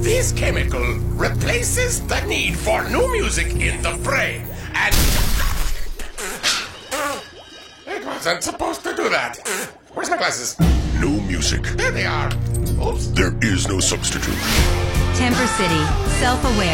This chemical replaces the need for new music in the brain, and... It wasn't supposed to do that. Where's my glasses? No music. There they are. Oops. There is no substitute. Temper City, self-aware.